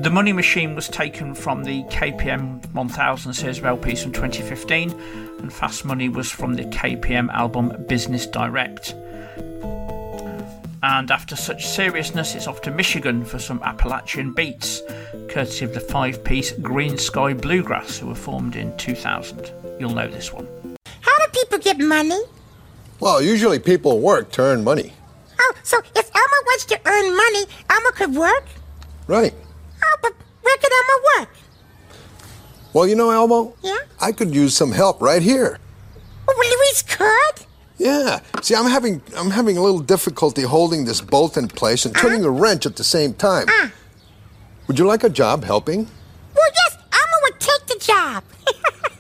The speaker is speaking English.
The Money Machine was taken from the KPM 1000 series of LPs from 2015, and Fast Money was from the KPM album Business Direct. And after such seriousness, it's off to Michigan for some Appalachian beats, courtesy of the 5-piece Green Sky Bluegrass, who were formed in 2000. You'll know this one. How do people get money? Well, usually people work to earn money. Oh, so if Elmo wants to earn money, Elmo could work? Right. Oh, but where could Elmo work? Well, you know, Elmo? Yeah? I could use some help right here. Oh, Luis could? Yeah. See, I'm having a little difficulty holding this bolt in place and turning a wrench at the same time. Would you like a job helping? Well, yes, Elmo would take the job.